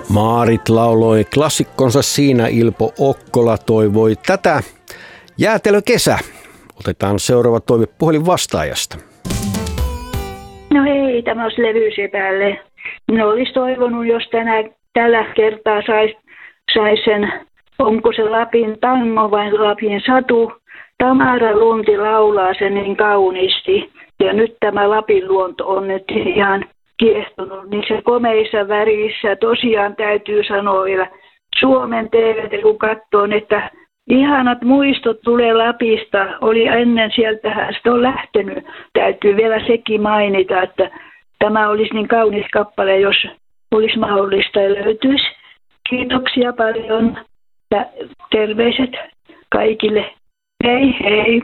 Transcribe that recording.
Maarit lauloi klassikkonsa siinä, Ilpo Okkola toivoi tätä. Jäätelö kesä. Otetaan seuraava toive puhelinvastaajasta. No hei, tämä olisi levysepäälle. Minä olisi toivonut, jos tällä kertaa sais sen, onko se Lapin tango vai Lapin satu. Tamara Lunti laulaa sen niin kauniisti. Ja nyt tämä Lapin luonto on nyt ihan kiehtonut, niin se komeissa värissä tosiaan täytyy sanoa vielä Suomen TV:tä, kun katsoo, että ihanat muistot tulee Lapista. Oli ennen sieltähän sitä on lähtenyt. Täytyy vielä sekin mainita, että tämä olisi niin kaunis kappale, jos olisi mahdollista ja löytyisi. Kiitoksia paljon ja terveiset kaikille. Hei hei.